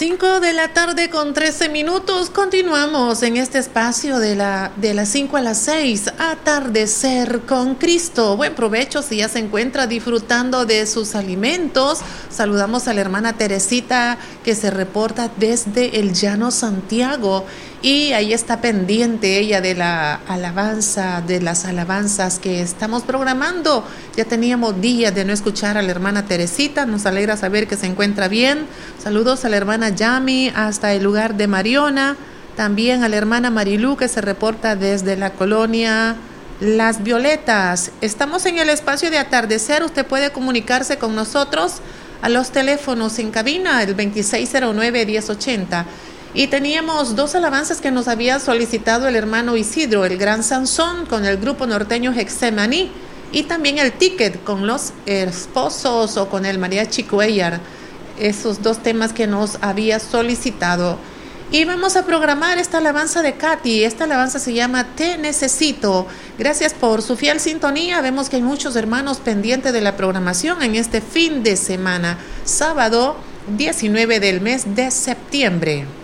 5 de la tarde con 13 minutos. Continuamos en este espacio de las 5 a las 6. Atardecer con Cristo. Buen provecho si ya se encuentra disfrutando de sus alimentos. Saludamos a la hermana Teresita que se reporta desde el Llano Santiago. Y ahí está pendiente ella de la alabanza, de las alabanzas que estamos programando. Ya teníamos días de no escuchar a la hermana Teresita. Nos alegra saber que se encuentra bien. Saludos a la hermana Yami hasta el lugar de Mariona. También a la hermana Marilú que se reporta desde la colonia Las Violetas. Estamos en el espacio de atardecer. Usted puede comunicarse con nosotros a los teléfonos en cabina, el 2609-1080. Y teníamos dos alabanzas que nos había solicitado el hermano Isidro, el Gran Sansón con el grupo norteño Hexemaní, y también el Ticket con los esposos o con el mariachi Cuellar. Esos dos temas que nos había solicitado. Y vamos a programar esta alabanza de Katy. Esta alabanza se llama Te Necesito. Gracias por su fiel sintonía. Vemos que hay muchos hermanos pendientes de la programación en este fin de semana, sábado 19 del mes de septiembre.